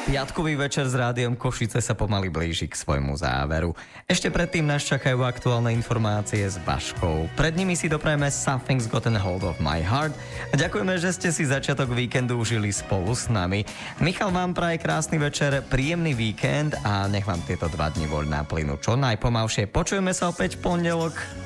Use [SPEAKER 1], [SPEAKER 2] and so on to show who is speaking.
[SPEAKER 1] Piatkový večer s Rádiom Košice sa pomaly blíži k svojmu záveru. Ešte predtým nás čakajú aktuálne informácie s Vaškou. Pred nimi si doprajeme Something's Gotten Hold of My Heart. A ďakujeme, že ste si začiatok víkendu užili spolu s nami. Michal vám praje krásny večer, príjemný víkend a nech vám tieto 2 dni voľná plynú čo najpomalšie. Počujeme sa opäť v pondelok.